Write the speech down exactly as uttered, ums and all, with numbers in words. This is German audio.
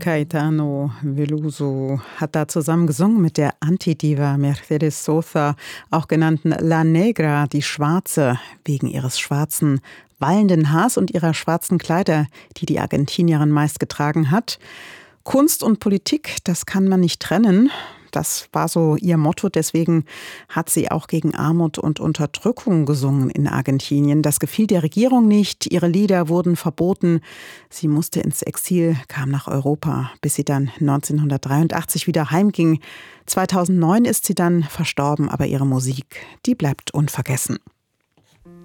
Caetano Veloso hat da zusammen gesungen mit der Antidiva Mercedes Sosa, auch genannten La Negra, die Schwarze, wegen ihres schwarzen, wallenden Haars und ihrer schwarzen Kleider, die die Argentinierin meist getragen hat. Kunst und Politik, das kann man nicht trennen. Das war so ihr Motto. Deswegen hat sie auch gegen Armut und Unterdrückung gesungen in Argentinien. Das gefiel der Regierung nicht. Ihre Lieder wurden verboten. Sie musste ins Exil, kam nach Europa, bis sie dann neunzehnhundertdreiundachtzig wieder heimging. zweitausendneun ist sie dann verstorben, aber ihre Musik, die bleibt unvergessen.